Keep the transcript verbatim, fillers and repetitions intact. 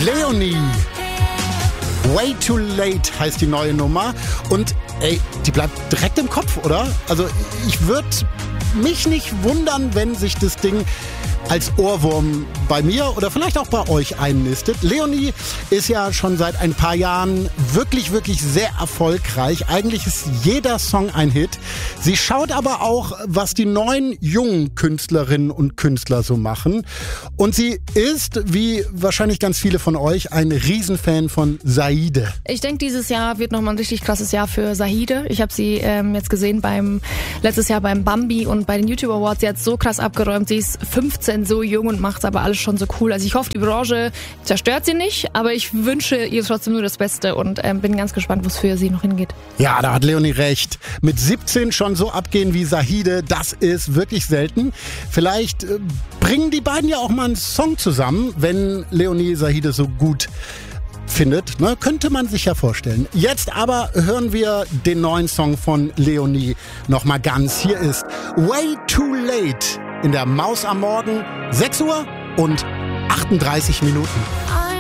Leonie. Way Too Late heißt die neue Nummer. Und ey, die bleibt direkt im Kopf, oder? Also ich würde mich nicht wundern, wenn sich das Ding als Ohrwurm bei mir oder vielleicht auch bei euch einnistet. Leonie ist ja schon seit ein paar Jahren wirklich, wirklich sehr erfolgreich. Eigentlich ist jeder Song ein Hit. Sie schaut aber auch, was die neuen jungen Künstlerinnen und Künstler so machen. Und sie ist, wie wahrscheinlich ganz viele von euch, ein Riesenfan von Saide. Ich denke, dieses Jahr wird nochmal ein richtig krasses Jahr für Saide. Ich habe sie ähm, jetzt gesehen beim letztes Jahr beim Bambi und bei den YouTube Awards. Sie hat so krass abgeräumt. Sie ist fünfzehn, so jung und macht aber alles schon so cool. Also ich hoffe, die Branche zerstört sie nicht, aber ich wünsche ihr trotzdem nur das Beste und ähm, bin ganz gespannt, wo es für sie noch hingeht. Ja, da hat Leonie recht. Mit siebzehn schon so abgehen wie Saide, das ist wirklich selten. Vielleicht äh, bringen die beiden ja auch mal einen Song zusammen, wenn Leonie Saide so gut findet, ne? Könnte man sich ja vorstellen. Jetzt aber hören wir den neuen Song von Leonie nochmal ganz. Hier ist Way Too Late in der Maus am Morgen, sechs Uhr und achtunddreißig Minuten.